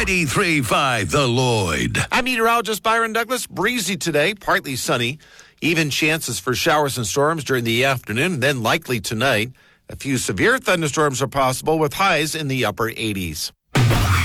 93.5 The Lloyd. I'm meteorologist Byron Douglas. Breezy today, partly sunny. Even chances for showers and storms during the afternoon, then likely tonight. A few severe thunderstorms are possible with highs in the upper 80s.